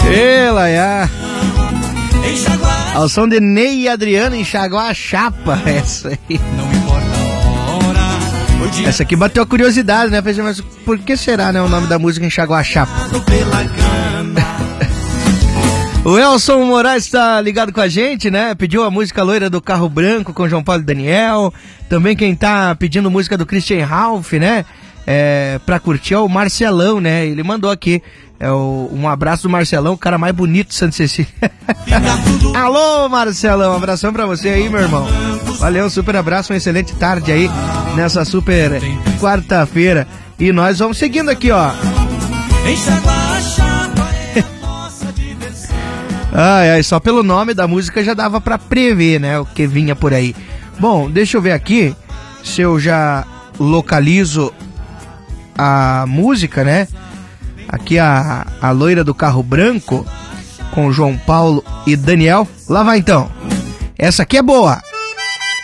Ela é. Ao som de Ney e Adriano, enxaguar a chapa. Essa aí. Essa aqui bateu a curiosidade, né? Mas por que será, né, o nome da música Enxaguar a Chapa? O Elson Moraes está ligado com a gente, né? Pediu a música Loira do Carro Branco com João Paulo e Daniel. Também quem tá pedindo música do Christian Ralph, né? Pra curtir é o Marcelão, né? Ele mandou aqui um abraço do Marcelão, o cara mais bonito de Santa Cecília. Alô, Marcelão, um abração pra você aí, meu irmão. Valeu, super abraço, uma excelente tarde aí nessa super quarta-feira. E nós vamos seguindo aqui, ó. Ai, só pelo nome da música já dava pra prever, né, o que vinha por aí. Bom, deixa eu ver aqui se eu já localizo a música, né? Aqui a Loira do Carro Branco com João Paulo e Daniel. Lá vai então. Essa aqui é boa.